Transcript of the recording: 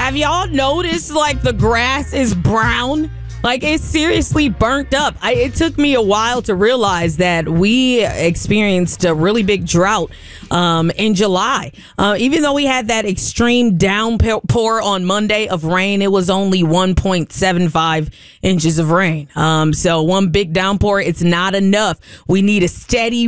have y'all noticed like the grass is brown? Like, it's seriously burnt up. It took me a while to realize that we experienced a really big drought in July. Even though we had that extreme downpour on Monday of rain, it was only 1.75 inches of rain. So one big downpour, it's not enough. We need a steady